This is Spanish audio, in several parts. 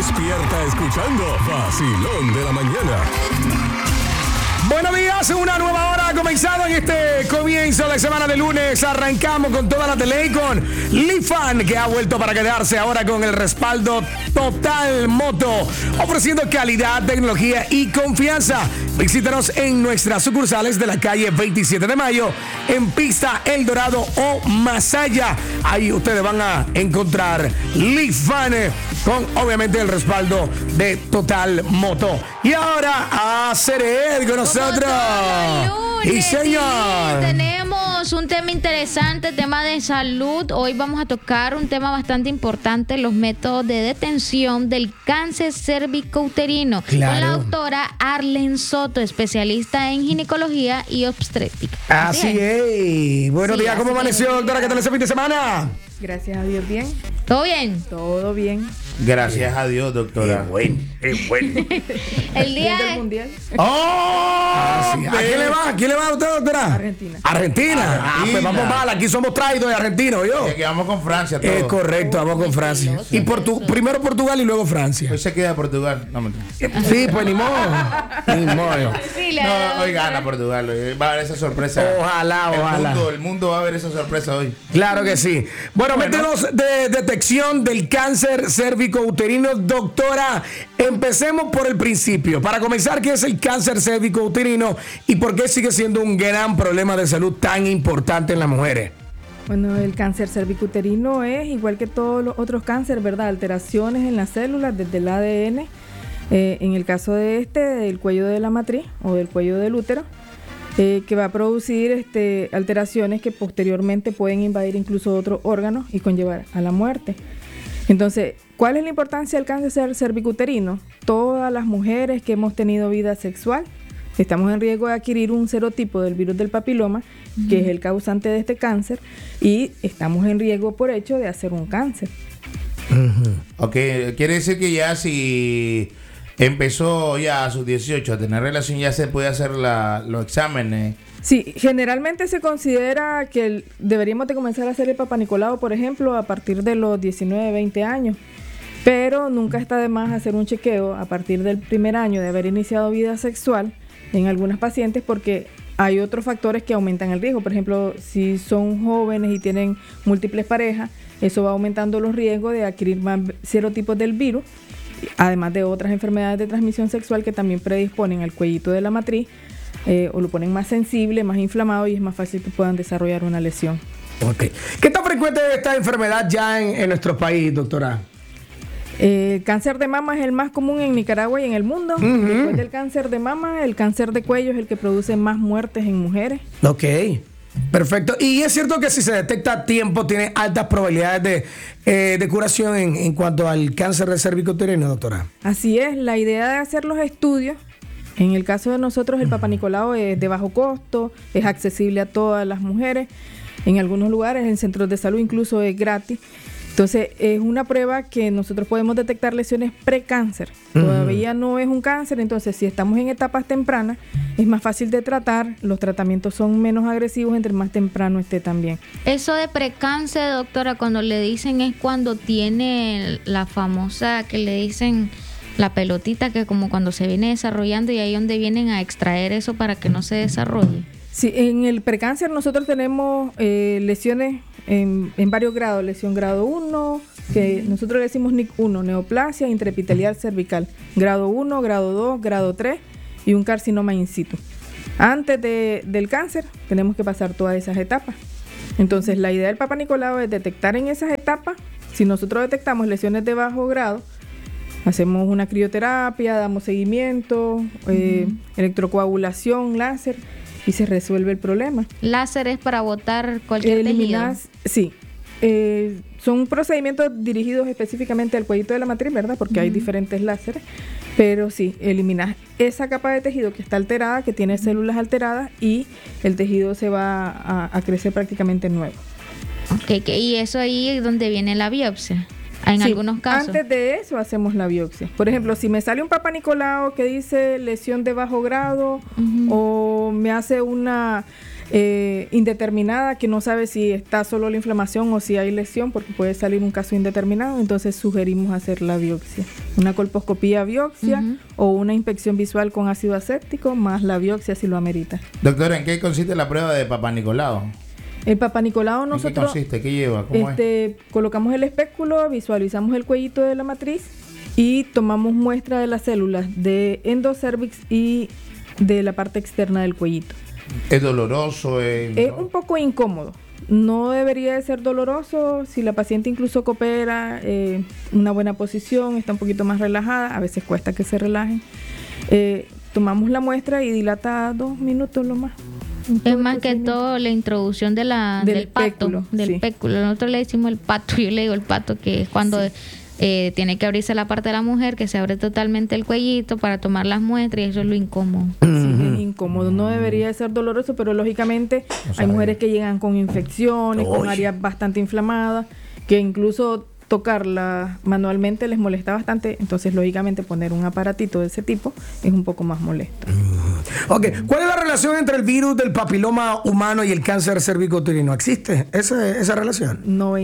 Despierta escuchando Vacilón de la Mañana. Buenos días, una nueva hora ha comenzado en este comienzo de semana de lunes. Arrancamos con toda la tele con Lifan, que ha vuelto para quedarse ahora con el respaldo Total Moto, ofreciendo calidad, tecnología y confianza. Visítanos en nuestras sucursales de la calle 27 de Mayo, en Pista El Dorado o Masaya. Ahí ustedes van a encontrar Lifan con obviamente el respaldo de Total Moto. Y ahora a Cered con nosotros. Lunes, Y señor, sí, tenemos un tema interesante, tema de salud. Hoy vamos a tocar un tema bastante importante, los métodos de detención del cáncer cervicouterino. Claro. Con la doctora Arlen Soto, especialista en ginecología y obstétrica. así es. Buenos Sí, días, ¿cómo así amaneció, es. doctora? ¿Qué tal ese fin de semana? Gracias a Dios, bien. ¿Todo bien? Todo bien. Gracias a Dios, doctora. Qué bueno. El día Bien del mundial. ¡Oh! Sí. ¿A quién le va? ¿A quién le va a usted, doctora? Argentina. Argentina. Pues vamos mal, aquí somos traidores argentinos, yo. Ya que vamos con Francia todo. Es correcto, vamos con Francia. Y primero Portugal y luego Francia. Hoy se queda Portugal. No, mentira. Sí, pues ni modo. Ni modo. Sí, No, hoy gana Portugal. Hoy va a haber esa sorpresa. Ojalá. El mundo va a ver esa sorpresa hoy. Claro que sí. Bueno, métodos de detección del cáncer cérvico-uterino. Doctora, empecemos por el principio. Para comenzar, ¿qué es el cáncer cérvico-uterino y por qué sigue siendo un gran problema de salud tan importante en las mujeres? Bueno, el cáncer cervicuterino es igual que todos los otros cánceres, ¿verdad? Alteraciones en las células desde el ADN. En el caso de del cuello de la matriz o del cuello del útero, que va a producir alteraciones que posteriormente pueden invadir incluso otros órganos y conllevar a la muerte. Entonces, ¿cuál es la importancia del cáncer cervicuterino? Todas las mujeres que hemos tenido vida sexual estamos en riesgo de adquirir un serotipo del virus del papiloma, que es el causante de este cáncer, y estamos en riesgo por hecho de hacer un cáncer. Ok, quiere decir que ya si empezó ya a sus 18 a tener relación, ya se puede hacer los exámenes. Sí, generalmente se considera que deberíamos de comenzar a hacer el Papa Nicolau, por ejemplo, a partir de los 19, 20 años. Pero nunca está de más hacer un chequeo a partir del primer año de haber iniciado vida sexual en algunas pacientes, porque hay otros factores que aumentan el riesgo. Por ejemplo, si son jóvenes y tienen múltiples parejas, eso va aumentando los riesgos de adquirir más serotipos del virus, además de otras enfermedades de transmisión sexual que también predisponen al cuellito de la matriz, o lo ponen más sensible, más inflamado, y es más fácil que puedan desarrollar una lesión. Okay. ¿Qué tan frecuente es esta enfermedad ya en nuestro país, doctora? El cáncer de mama es el más común en Nicaragua y en el mundo. Después del cáncer de mama, el cáncer de cuello es el que produce más muertes en mujeres. Ok, perfecto. Y es cierto que si se detecta a tiempo tiene altas probabilidades de curación en cuanto al cáncer de cervicouterino, doctora. Así es, la idea de hacer los estudios, en el caso de nosotros el Papa Nicolau es de bajo costo, es accesible a todas las mujeres, en algunos lugares, en centros de salud incluso es gratis. Entonces es una prueba que nosotros podemos detectar lesiones precáncer. Todavía no es un cáncer, entonces si estamos en etapas tempranas es más fácil de tratar, los tratamientos son menos agresivos entre más temprano esté también. Eso de precáncer, doctora, cuando le dicen es cuando tiene la famosa que le dicen la pelotita, que como cuando se viene desarrollando y ahí donde vienen a extraer eso para que no se desarrolle. Sí, en el precáncer nosotros tenemos lesiones en varios grados. Lesión grado 1, que nosotros le decimos NIC 1, neoplasia intraepitelial cervical. Grado 1, grado 2, grado 3 y un carcinoma in situ. Antes del cáncer tenemos que pasar todas esas etapas. Entonces la idea del Papa Nicolau es detectar en esas etapas. Si nosotros detectamos lesiones de bajo grado, hacemos una crioterapia, damos seguimiento, electrocoagulación, láser, y se resuelve el problema. Láser es para botar cualquier tejido. Sí. Son procedimientos dirigidos específicamente al cuellito de la matriz, ¿verdad? Porque hay diferentes láseres. Pero sí, eliminas esa capa de tejido que está alterada, que tiene células alteradas, y el tejido se va a crecer prácticamente nuevo. Ok, y eso ahí es donde viene la biopsia. En algunos casos. Antes de eso hacemos la biopsia. Por ejemplo, si me sale un Papa Nicolau que dice lesión de bajo grado, o me hace una indeterminada, que no sabe si está solo la inflamación o si hay lesión, porque puede salir un caso indeterminado, entonces sugerimos hacer la biopsia. Una colposcopía biopsia o una inspección visual con ácido aséptico, más la biopsia si lo amerita. Doctora, ¿en qué consiste la prueba de Papá Nicolau? El Papá Nicolau nosotros... ¿En qué consiste? ¿Qué lleva? ¿Cómo es? Colocamos el espéculo, visualizamos el cuellito de la matriz y tomamos muestra de las células de endocervix y de la parte externa del cuellito. ¿Es doloroso? Es un poco incómodo. No debería de ser doloroso si la paciente incluso coopera, una buena posición, está un poquito más relajada, a veces cuesta que se relajen. Tomamos la muestra y dilata 2 minutos lo más. Es más que todo la introducción de del pato, del péculo. Nosotros le decimos el pato, yo le digo el pato, que es cuando tiene que abrirse la parte de la mujer, que se abre totalmente el cuellito para tomar las muestras, y eso es lo incómodo. Sí, es incómodo. No debería de ser doloroso, pero lógicamente hay mujeres que llegan con infecciones, con áreas bastante inflamadas, que incluso tocarla manualmente les molesta bastante, entonces lógicamente poner un aparatito de ese tipo es un poco más molesto. Ok, ¿cuál es la relación entre el virus del papiloma humano y el cáncer cervicouterino? ¿Existe esa relación?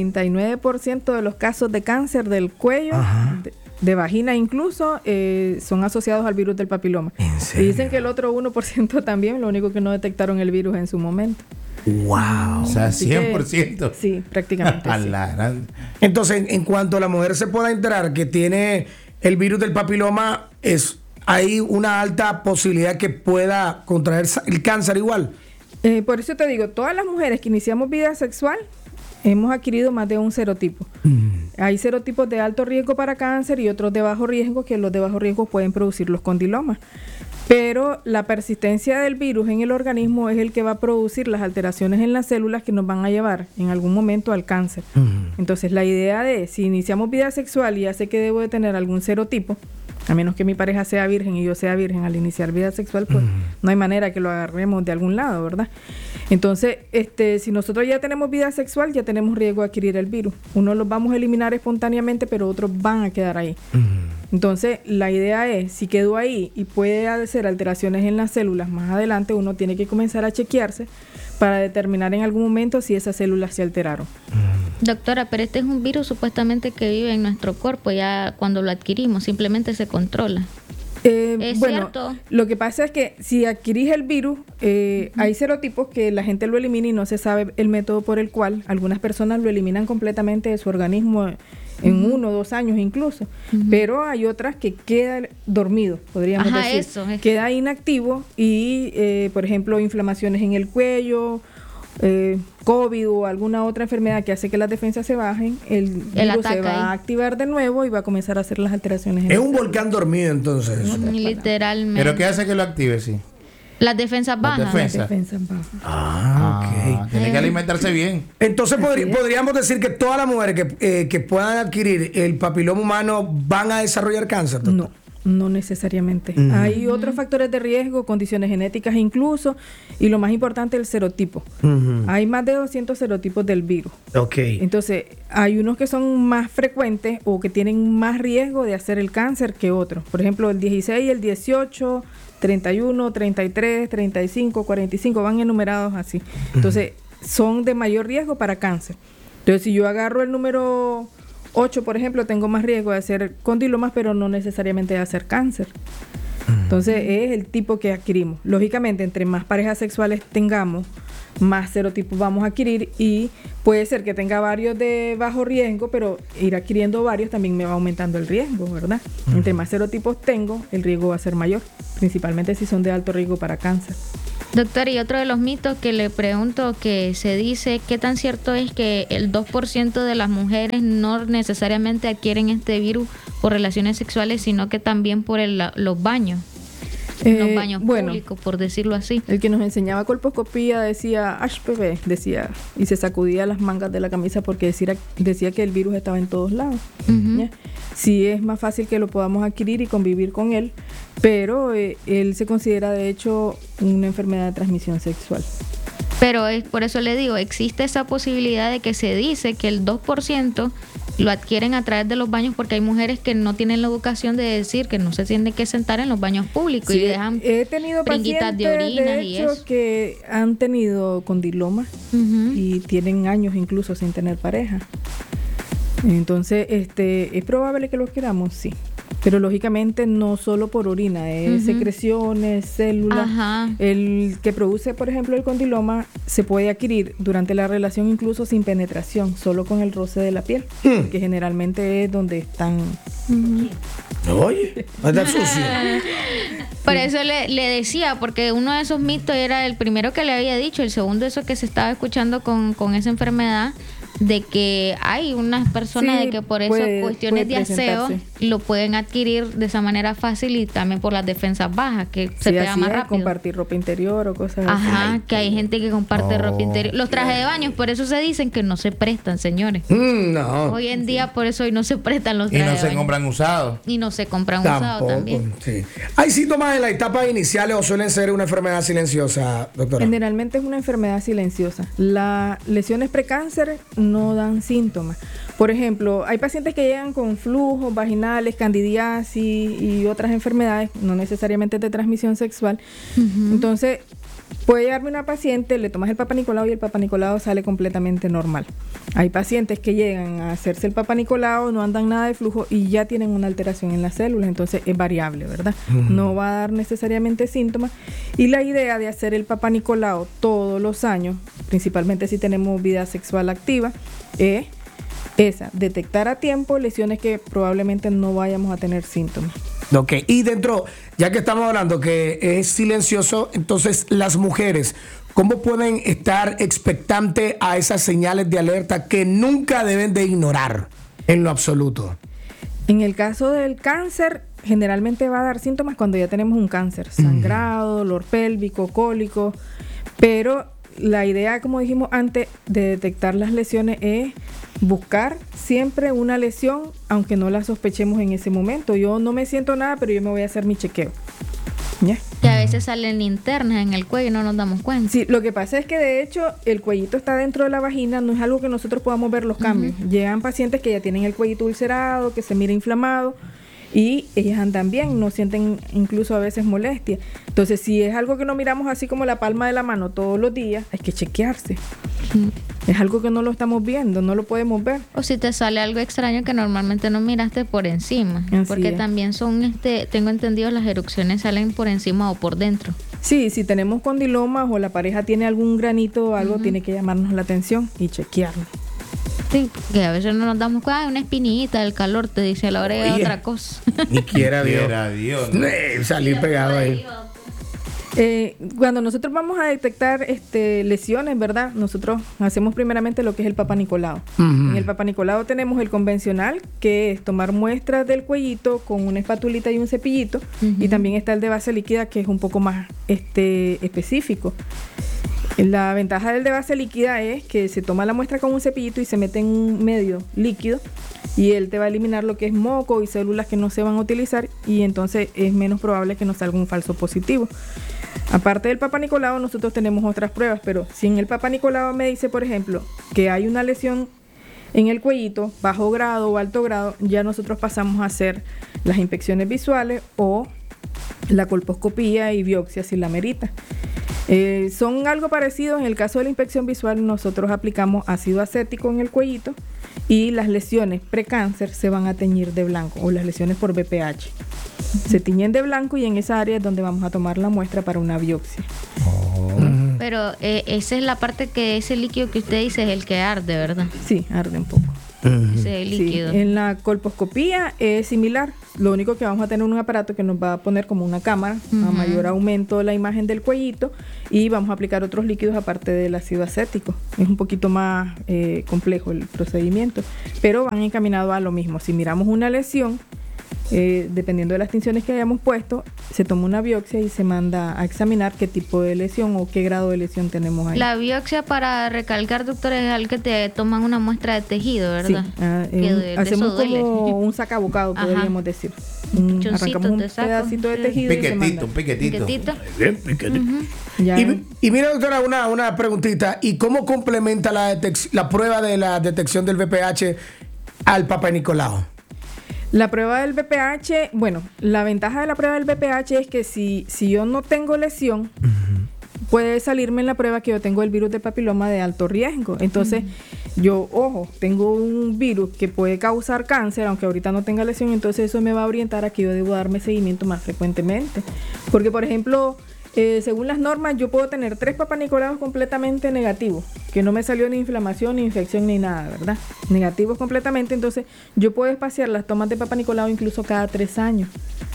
99% de los casos de cáncer del cuello, de vagina incluso, son asociados al virus del papiloma. ¿En serio? Y dicen que el otro 1% también, lo único que no detectaron el virus en su momento. Wow. O sea, 100%. Sí, prácticamente. A sí. la gran... Entonces, en cuanto la mujer se pueda enterar que tiene el virus del papiloma, hay una alta posibilidad que pueda contraer el cáncer igual. Por eso te digo, todas las mujeres que iniciamos vida sexual hemos adquirido más de un serotipo. Hay serotipos de alto riesgo para cáncer y otros de bajo riesgo, que los de bajo riesgo pueden producir los condilomas. Pero la persistencia del virus en el organismo es el que va a producir las alteraciones en las células que nos van a llevar en algún momento al cáncer. Entonces, la idea de, si iniciamos vida sexual y ya sé que debo de tener algún serotipo, a menos que mi pareja sea virgen y yo sea virgen al iniciar vida sexual, pues no hay manera que lo agarremos de algún lado, ¿verdad? Entonces, si nosotros ya tenemos vida sexual, ya tenemos riesgo de adquirir el virus. Unos los vamos a eliminar espontáneamente, pero otros van a quedar ahí. Entonces, la idea es, si quedó ahí y puede hacer alteraciones en las células más adelante, uno tiene que comenzar a chequearse para determinar en algún momento si esas células se alteraron. Doctora, pero este es un virus supuestamente que vive en nuestro cuerpo, ya cuando lo adquirimos simplemente se controla. ¿Es cierto? Lo que pasa es que si adquirís el virus, hay serotipos que la gente lo elimina y no se sabe el método por el cual algunas personas lo eliminan completamente de su organismo en 1 o 2 años incluso, pero hay otras que quedan dormidos, podríamos decir. Eso. Queda inactivo y, por ejemplo, inflamaciones en el cuello, COVID o alguna otra enfermedad que hace que las defensas se bajen, el virus se va a activar de nuevo y va a comenzar a hacer las alteraciones. Es un volcán dormido entonces. Literalmente. ¿Pero qué hace que lo active, sí? Las defensas bajas. Las defensas bajas. Ok. Tiene que alimentarse bien. Entonces podríamos decir que todas las mujeres que puedan adquirir el papiloma humano van a desarrollar cáncer, doctor. No necesariamente. Hay otros factores de riesgo, condiciones genéticas incluso, y lo más importante, el serotipo. Hay más de 200 serotipos del virus. Ok. Entonces, hay unos que son más frecuentes o que tienen más riesgo de hacer el cáncer que otros. Por ejemplo, el 16, el 18, 31, 33, 35, 45, van enumerados así. Entonces, son de mayor riesgo para cáncer. Entonces, si yo agarro el número 8, por ejemplo, tengo más riesgo de hacer condilomas, pero no necesariamente de hacer cáncer. Entonces, es el tipo que adquirimos. Lógicamente, entre más parejas sexuales tengamos, más serotipos vamos a adquirir y puede ser que tenga varios de bajo riesgo, pero ir adquiriendo varios también me va aumentando el riesgo, ¿verdad? Entre más serotipos tengo, el riesgo va a ser mayor, principalmente si son de alto riesgo para cáncer. Doctor, y otro de los mitos que le pregunto, que se dice, ¿qué tan cierto es que el 2% de las mujeres no necesariamente adquieren este virus por relaciones sexuales, sino que también por los baños? Los baños públicos, por decirlo así. El que nos enseñaba colposcopía decía HPV, decía, y se sacudía las mangas de la camisa porque decía que el virus estaba en todos lados. Sí, es más fácil que lo podamos adquirir y convivir con él, pero él se considera de hecho una enfermedad de transmisión sexual. Pero por eso le digo, existe esa posibilidad de que se dice que el 2% lo adquieren a través de los baños porque hay mujeres que no tienen la educación de decir que no se tienen que sentar en los baños públicos y dejan he tenido brinquitas pacientes, de orinas de y hecho, eso. que han tenido condiloma y tienen años incluso sin tener pareja. Entonces, ¿es probable que los queramos? Sí. Pero lógicamente no solo por orina, es secreciones, células. Ajá. El que produce, por ejemplo, el condiloma se puede adquirir durante la relación incluso sin penetración, solo con el roce de la piel, que generalmente es donde están. Oye, anda sucio. Por eso le decía, porque uno de esos mitos era el primero que le había dicho, el segundo eso que se estaba escuchando con esa enfermedad, de que hay unas personas Sí, de que por eso puede cuestiones de aseo presentarse. lo pueden adquirir de esa manera fácil y también por las defensas bajas, que se Sí, pega así más es, rápido. compartir ropa interior o cosas Ajá, así. que hay gente que comparte ropa interior. Los trajes de baño, por eso se dicen que no se prestan, señores. No. Hoy en día, por eso hoy no se prestan los Y trajes no de se baño. compran usados. Y no se compran usados Tampoco. también. Sí. ¿Hay síntomas en las etapas iniciales o suelen ser una enfermedad silenciosa, doctora? Generalmente es una enfermedad silenciosa. Las lesiones precáncer no dan síntomas. Por ejemplo, hay pacientes que llegan con flujos vaginales, candidiasis y otras enfermedades, no necesariamente de transmisión sexual. Entonces, puede llegarme una paciente, le tomas el Papa Nicolau y el Papa Nicolau sale completamente normal. Hay pacientes que llegan a hacerse el Papa Nicolau, no andan nada de flujo y ya tienen una alteración en las células, entonces es variable, ¿verdad? No va a dar necesariamente síntomas. Y la idea de hacer el Papa Nicolau todos los años, principalmente si tenemos vida sexual activa, es esa, detectar a tiempo lesiones que probablemente no vayamos a tener síntomas. Ok, y dentro, ya que estamos hablando que es silencioso, entonces las mujeres, ¿cómo pueden estar expectantes a esas señales de alerta que nunca deben de ignorar en lo absoluto? En el caso del cáncer, generalmente va a dar síntomas cuando ya tenemos un cáncer, sangrado, dolor pélvico, cólico, pero la idea, como dijimos antes, de detectar las lesiones es buscar siempre una lesión, aunque no la sospechemos en ese momento. Yo no me siento nada, pero yo me voy a hacer mi chequeo. ¿Ya? Que a veces salen linternas en el cuello y no nos damos cuenta. Sí, lo que pasa es que de hecho el cuellito está dentro de la vagina, no es algo que nosotros podamos ver los cambios. Llegan pacientes que ya tienen el cuellito ulcerado, que se mira inflamado y ellas andan bien, no sienten incluso a veces molestia. Entonces, si es algo que no miramos así como la palma de la mano todos los días, hay que chequearse. Es algo que no lo estamos viendo, no lo podemos ver. O si te sale algo extraño que normalmente no miraste por encima. Así Porque es. también son, tengo entendido, las erupciones salen por encima o por dentro. Sí, si tenemos condilomas o la pareja tiene algún granito o algo, tiene que llamarnos la atención y chequearlo. Sí, que a veces no nos damos cuenta, una espinita, el calor te dice a la hora de Oye. otra cosa. Ni quiera Dios. Quiera Dios, ¿no? Salir pegado ahí. Cuando nosotros vamos a detectar lesiones, ¿verdad? Nosotros hacemos primeramente lo que es el Papa Nicolau. En el Papa Nicolau tenemos el convencional, que es tomar muestras del cuellito con una espatulita y un cepillito. Y también está el de base líquida, que es un poco más específico. La ventaja del de base líquida es que se toma la muestra con un cepillito y se mete en un medio líquido y él te va a eliminar lo que es moco y células que no se van a utilizar y entonces es menos probable que nos salga un falso positivo. Aparte del Papa Nicolau, nosotros tenemos otras pruebas, pero si en el Papa Nicolau me dice, por ejemplo, que hay una lesión en el cuellito, bajo grado o alto grado, ya nosotros pasamos a hacer las inspecciones visuales o la colposcopía y biopsia si la merita. Son algo parecidos. En el caso de la inspección visual, nosotros aplicamos ácido acético en el cuellito y las lesiones precáncer se van a teñir de blanco, o las lesiones por BPH. Se tiñen de blanco y en esa área es donde vamos a tomar la muestra para una biopsia. Pero esa es la parte que ese líquido que usted dice es el que arde, ¿verdad? Sí, arde un poco. Ese líquido. Sí, en la colposcopía es similar. Lo único que vamos a tener un aparato que nos va a poner como una cámara a mayor aumento la imagen del cuellito y vamos a aplicar otros líquidos aparte del ácido acético. Es un poquito más complejo el procedimiento, pero van encaminados a lo mismo. Si miramos una lesión, dependiendo de las tinciones que hayamos puesto, se toma una biopsia y se manda a examinar qué tipo de lesión o qué grado de lesión tenemos ahí. La biopsia, para recalcar, doctor, es al que te toman una muestra de tejido, ¿verdad? Sí, Que hacemos eso duele. como un sacabocado, Ajá. podríamos decir. Choncito Arrancamos un te saco. pedacito de tejido y se manda. Un piquetito. Piquetito. Ya. Y mira, doctora, una preguntita. ¿Y cómo complementa la prueba de la detección del VPH al Papa Nicolau? La prueba del BPH, bueno, la ventaja de la prueba del BPH es que si yo no tengo lesión, puede salirme en la prueba que yo tengo el virus del papiloma de alto riesgo. Entonces, yo, tengo un virus que puede causar cáncer, aunque ahorita no tenga lesión, entonces eso me va a orientar a que yo debo darme seguimiento más frecuentemente. Porque, por ejemplo, según las normas, yo puedo tener 3 papanicolaos completamente negativos, que no me salió ni inflamación, ni infección, ni nada, ¿verdad? Negativos completamente, entonces yo puedo espaciar las tomas de papanicolao incluso cada 3 años.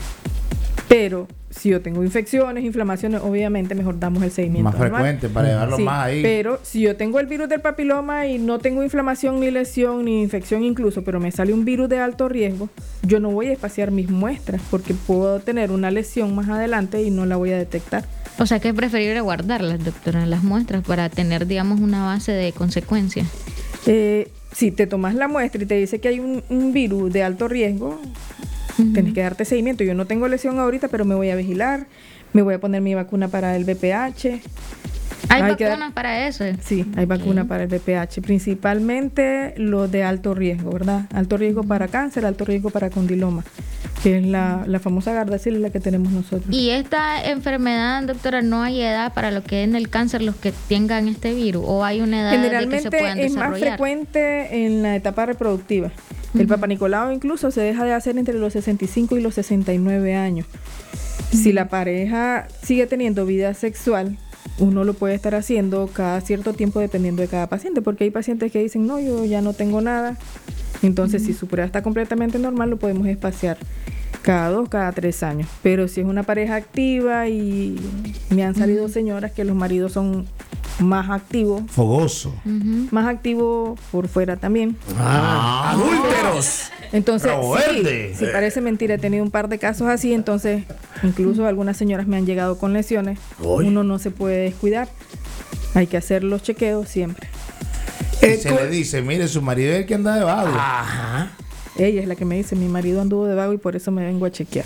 Pero si yo tengo infecciones, inflamaciones, obviamente mejor damos el seguimiento más frecuente para llevarlo más ahí. Pero si yo tengo el virus del papiloma y no tengo inflamación, ni lesión, ni infección incluso, pero me sale un virus de alto riesgo, yo no voy a espaciar mis muestras porque puedo tener una lesión más adelante y no la voy a detectar. O sea que es preferible guardarlas, doctora, las muestras para tener, digamos, una base de consecuencias. Si te tomas la muestra y te dice que hay un virus de alto riesgo, tienes que darte seguimiento. Yo no tengo lesión ahorita, pero me voy a vigilar, me voy a poner mi vacuna para el VPH. ¿Hay vacunas para eso? Sí, hay vacunas para el VPH, principalmente los de alto riesgo, ¿verdad? Alto riesgo para cáncer, alto riesgo para condiloma, que es la famosa Gardasil, la que tenemos nosotros. Y esta enfermedad, doctora, ¿no hay edad para lo que es en el cáncer los que tengan este virus? ¿O hay una edad de que se puedan desarrollar? Es más frecuente en la etapa reproductiva. El papanicolao incluso se deja de hacer entre los 65 y los 69 años. Si la pareja sigue teniendo vida sexual, uno lo puede estar haciendo cada cierto tiempo dependiendo de cada paciente, porque hay pacientes que dicen, no, yo ya no tengo nada. Entonces, si su prueba está completamente normal, lo podemos espaciar cada 2, cada 3 años. Pero si es una pareja activa y me han salido señoras que los maridos son más activos. Fogoso. Más activo por fuera también. ¡Adúlteros! Entonces, sí, parece mentira, he tenido un par de casos así, entonces incluso algunas señoras me han llegado con lesiones. Uno no se puede descuidar, hay que hacer los chequeos siempre. Se le dice, mire, su marido es el que anda de vago. Ajá. Ella es la que me dice, mi marido anduvo de vago y por eso me vengo a chequear.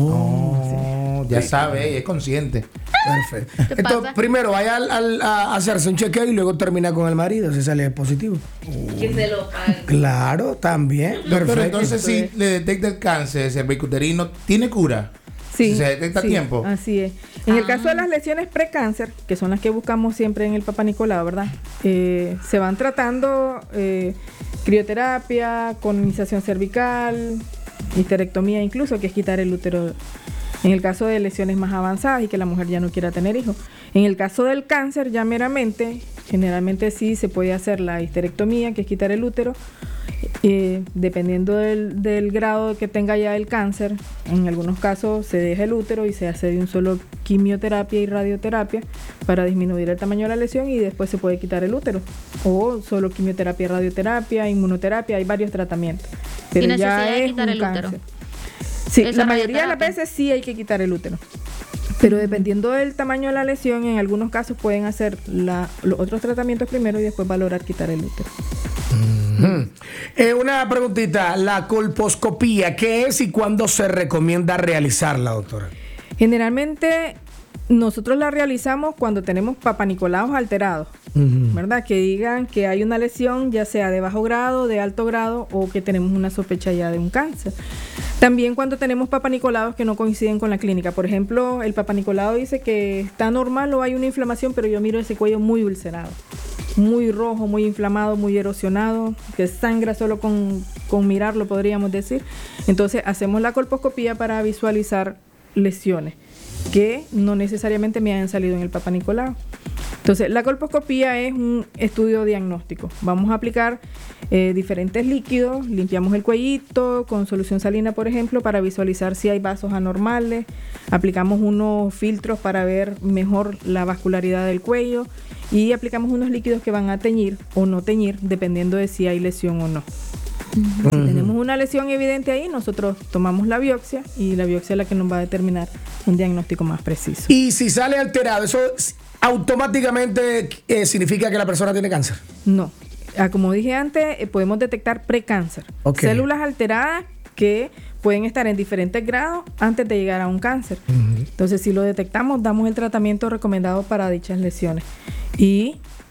Ya sabe, ella es consciente. Perfecto. Entonces, primero vaya a hacerse un chequeo y luego termina con el marido, si sale positivo. Que se lo pague. Claro, también. Perfecto. Pero entonces, si le detecta el cáncer cervicuterino, ¿tiene cura? Sí, ¿Se detecta a tiempo? Así es. En el caso de las lesiones precáncer, que son las que buscamos siempre en el papanicolao, ¿verdad? Se van tratando crioterapia, colonización cervical, histerectomía incluso, que es quitar el útero. En el caso de lesiones más avanzadas y que la mujer ya no quiera tener hijos. En el caso del cáncer, ya meramente, generalmente sí se puede hacer la histerectomía, que es quitar el útero, dependiendo del grado que tenga ya el cáncer. En algunos casos se deja el útero y se hace de un solo quimioterapia y radioterapia para disminuir el tamaño de la lesión y después se puede quitar el útero. O solo quimioterapia, radioterapia, inmunoterapia, hay varios tratamientos. Pero ¿Y necesidad ya de es quitar un el cáncer. útero? Sí, la mayoría de las veces sí hay que quitar el útero. Pero dependiendo del tamaño de la lesión, en algunos casos pueden hacer los otros tratamientos primero y después valorar quitar el útero. Una preguntita, la colposcopía, ¿qué es y cuándo se recomienda realizarla, doctora? Generalmente nosotros la realizamos cuando tenemos papanicolaos alterados, ¿verdad? Que digan que hay una lesión, ya sea de bajo grado, de alto grado o que tenemos una sospecha ya de un cáncer. También cuando tenemos papanicolaos que no coinciden con la clínica. Por ejemplo, el papanicolao dice que está normal o hay una inflamación, pero yo miro ese cuello muy ulcerado, muy rojo, muy inflamado, muy erosionado, que sangra solo con mirarlo, podríamos decir. Entonces hacemos la colposcopía para visualizar lesiones que no necesariamente me hayan salido en el papanicolao. Entonces, la colposcopía es un estudio diagnóstico. Vamos a aplicar diferentes líquidos, limpiamos el cuellito con solución salina, por ejemplo, para visualizar si hay vasos anormales. Aplicamos unos filtros para ver mejor la vascularidad del cuello y aplicamos unos líquidos que van a teñir o no teñir, dependiendo de si hay lesión o no. Si tenemos una lesión evidente ahí, nosotros tomamos la biopsia y la biopsia es la que nos va a determinar un diagnóstico más preciso. Y si sale alterado, ¿eso automáticamente significa que la persona tiene cáncer? No. Como dije antes, podemos detectar precáncer. Okay. Células alteradas que pueden estar en diferentes grados antes de llegar a un cáncer. Entonces, si lo detectamos, damos el tratamiento recomendado para dichas lesiones. Y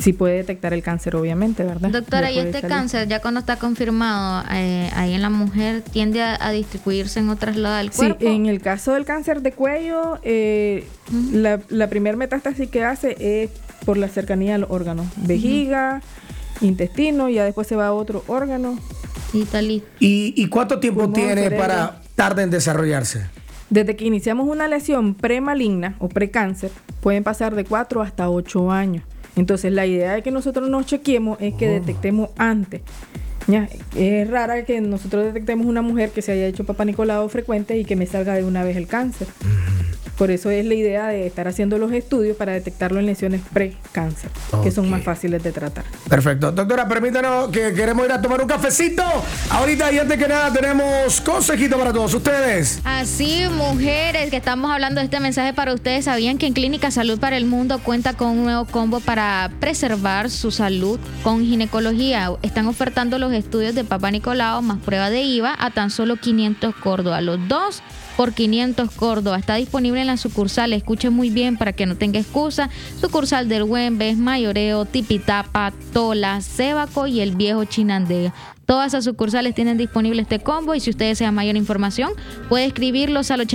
sí puede detectar el cáncer, obviamente, ¿verdad? Doctora, Ya ¿y puede este salir. cáncer, ya cuando está confirmado ahí en la mujer, tiende a distribuirse en otras lados del cuerpo? Sí, en el caso del cáncer de cuello, la primer metástasis que hace es por la cercanía al órgano, vejiga, intestino, y ya después se va a otro órgano. Y tal y- ¿Y cuánto tiempo Pulmón, tiene cerebro. para tarde en desarrollarse? Desde que iniciamos una lesión premaligna o precáncer, pueden pasar de 4 hasta 8 años. Entonces, la idea de que nosotros nos chequeemos es que detectemos antes. Ya, es rara que nosotros detectemos una mujer que se haya hecho Papá Nicolau frecuente y que me salga de una vez el cáncer. Por eso es la idea de estar haciendo los estudios para detectarlo en lesiones pre-cáncer, que son Ok. más fáciles de tratar. Perfecto. Doctora, permítanos que queremos ir a tomar un cafecito. Ahorita y antes que nada tenemos consejito para todos ustedes. Así, mujeres, que estamos hablando de este mensaje para ustedes, ¿sabían que en Clínica Salud para el Mundo cuenta con un nuevo combo para preservar su salud con ginecología? Están ofertando los estudios de Papá Nicolau más prueba de IVA a tan solo 500 córdobas. Los dos por 500 córdobas. Está disponible en la sucursal. Escuchen muy bien para que no tenga excusa. Sucursal del Güembes, Mayoreo, Tipitapa, Tola, Sébaco y el Viejo Chinandega. Todas esas sucursales tienen disponible este combo y si usted desea mayor información puede escribirlos al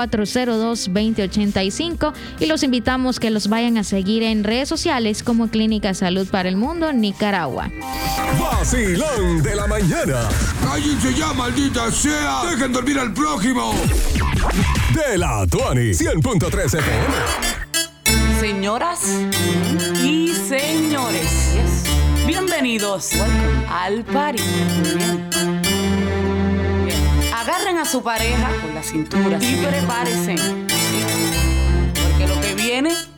8402-2085 y los invitamos que los vayan a seguir en redes sociales como Clínica Salud para el Mundo Nicaragua. Vacilón de la mañana. ¡Cállense ya, maldita sea! ¡Dejen dormir al prójimo! De la Tuani 100.3 FM. Señoras y señores, bienvenidos al party. Muy bien. Agarren a su pareja por la cintura y prepárense, porque lo que viene